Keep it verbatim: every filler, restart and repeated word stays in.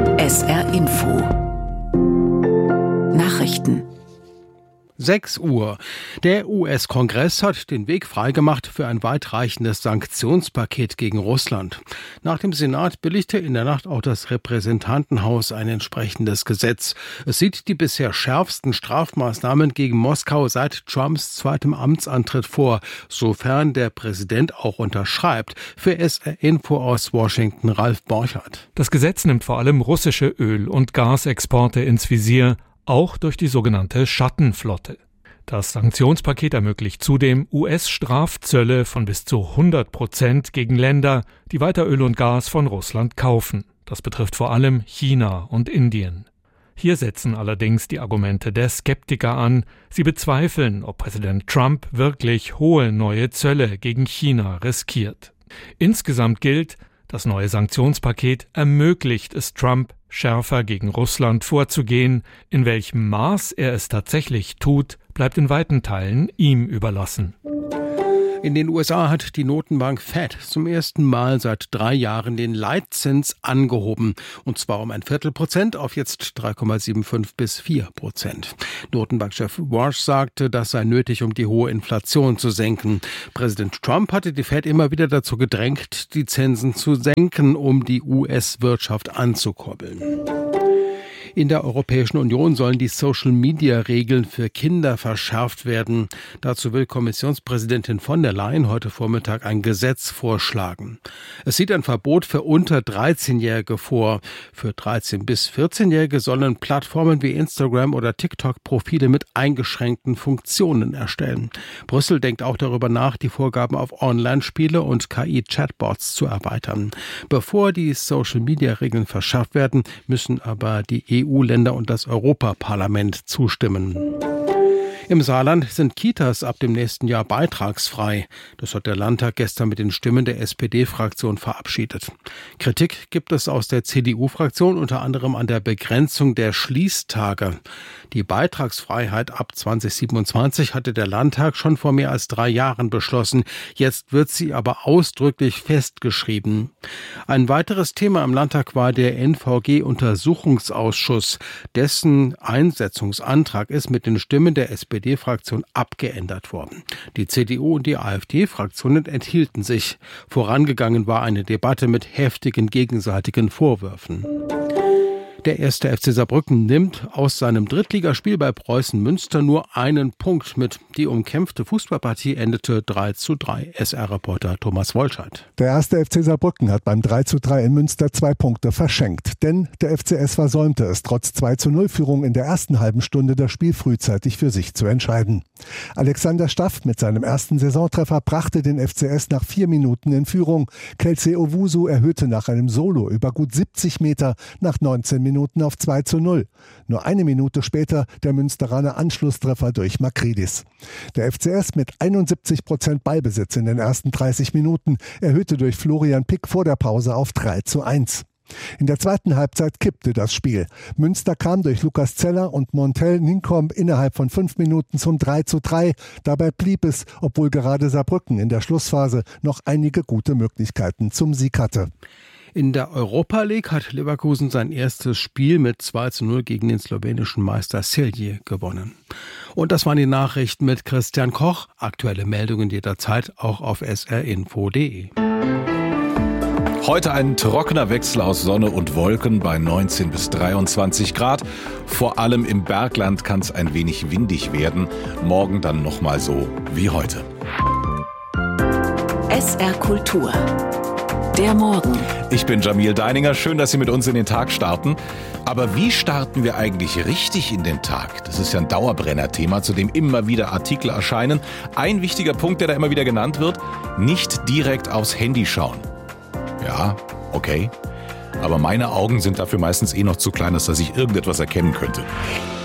S R Info Nachrichten. sechs Uhr. Der U S-Kongress hat den Weg freigemacht für ein weitreichendes Sanktionspaket gegen Russland. Nach dem Senat billigte in der Nacht auch das Repräsentantenhaus ein entsprechendes Gesetz. Es sieht die bisher schärfsten Strafmaßnahmen gegen Moskau seit Trumps zweitem Amtsantritt vor, sofern der Präsident auch unterschreibt. Für S R Info aus Washington Ralf Borchardt. Das Gesetz nimmt vor allem russische Öl- und Gasexporte ins Visier, auch durch die sogenannte Schattenflotte. Das Sanktionspaket ermöglicht zudem U S-Strafzölle von bis zu hundert Prozent gegen Länder, die weiter Öl und Gas von Russland kaufen. Das betrifft vor allem China und Indien. Hier setzen allerdings die Argumente der Skeptiker an. Sie bezweifeln, ob Präsident Trump wirklich hohe neue Zölle gegen China riskiert. Insgesamt gilt, das neue Sanktionspaket ermöglicht es Trump, schärfer gegen Russland vorzugehen. In welchem Maß er es tatsächlich tut, bleibt in weiten Teilen ihm überlassen. In den U S A hat die Notenbank Fed zum ersten Mal seit drei Jahren den Leitzins angehoben. Und zwar um ein Viertelprozent auf jetzt drei Komma fünfundsiebzig bis vier Prozent. Notenbankchef Walsh sagte, das sei nötig, um die hohe Inflation zu senken. Präsident Trump hatte die Fed immer wieder dazu gedrängt, die Zinsen zu senken, um die U S-Wirtschaft anzukurbeln. In der Europäischen Union sollen die Social-Media-Regeln für Kinder verschärft werden. Dazu will Kommissionspräsidentin von der Leyen heute Vormittag ein Gesetz vorschlagen. Es sieht ein Verbot für unter dreizehnjährige vor. Für dreizehn- bis vierzehnjährige sollen Plattformen wie Instagram oder TikTok Profile mit eingeschränkten Funktionen erstellen. Brüssel denkt auch darüber nach, die Vorgaben auf Online-Spiele und K I-Chatbots zu erweitern. Bevor die Social-Media-Regeln verschärft werden, müssen aber die E U-Länder und das Europaparlament zustimmen. Im Saarland sind Kitas ab dem nächsten Jahr beitragsfrei. Das hat der Landtag gestern mit den Stimmen der S P D-Fraktion verabschiedet. Kritik gibt es aus der C D U-Fraktion unter anderem an der Begrenzung der Schließtage. Die Beitragsfreiheit ab zwanzig siebenundzwanzig hatte der Landtag schon vor mehr als drei Jahren beschlossen. Jetzt wird sie aber ausdrücklich festgeschrieben. Ein weiteres Thema im Landtag war der N V G-Untersuchungsausschuss. Dessen Einsetzungsantrag ist mit den Stimmen der S P D-Fraktion abgeändert worden. Die C D U und die AfD-Fraktionen enthielten sich. Vorangegangen war eine Debatte mit heftigen gegenseitigen Vorwürfen. Der erste F C Saarbrücken nimmt aus seinem Drittligaspiel bei Preußen Münster nur einen Punkt mit. Die umkämpfte Fußballpartie endete drei zu drei. S R-Reporter Thomas Wolschert. Der erste F C Saarbrücken hat beim drei zu drei in Münster zwei Punkte verschenkt. Denn der F C S versäumte es, trotz zwei zu null Führung in der ersten halben Stunde das Spiel frühzeitig für sich zu entscheiden. Alexander Staff mit seinem ersten Saisontreffer brachte den F C S nach vier Minuten in Führung. Kelsey Owusu erhöhte nach einem Solo über gut siebzig Meter nach neunzehn Minuten auf zwei zu null. Nur eine Minute später der Münsteraner Anschlusstreffer durch Makridis. Der F C S mit einundsiebzig Prozent Ballbesitz in den ersten dreißig Minuten erhöhte durch Florian Pick vor der Pause auf drei zu eins. In der zweiten Halbzeit kippte das Spiel. Münster kam durch Lukas Zeller und Montel Ninkom innerhalb von fünf Minuten zum drei zu drei. Dabei blieb es, obwohl gerade Saarbrücken in der Schlussphase noch einige gute Möglichkeiten zum Sieg hatte. In der Europa League hat Leverkusen sein erstes Spiel mit zwei zu null gegen den slowenischen Meister Celje gewonnen. Und das waren die Nachrichten mit Christian Koch. Aktuelle Meldungen jederzeit auch auf s r info punkt d e. Heute ein trockener Wechsel aus Sonne und Wolken bei neunzehn bis dreiundzwanzig Grad. Vor allem im Bergland kann es ein wenig windig werden. Morgen dann nochmal so wie heute. S R Kultur. Der Morgen. Ich bin Jamil Deininger. Schön, dass Sie mit uns in den Tag starten. Aber wie starten wir eigentlich richtig in den Tag? Das ist ja ein Dauerbrenner-Thema, zu dem immer wieder Artikel erscheinen. Ein wichtiger Punkt, der da immer wieder genannt wird: nicht direkt aufs Handy schauen. Ja, okay. Aber meine Augen sind dafür meistens eh noch zu klein, dass ich irgendetwas erkennen könnte.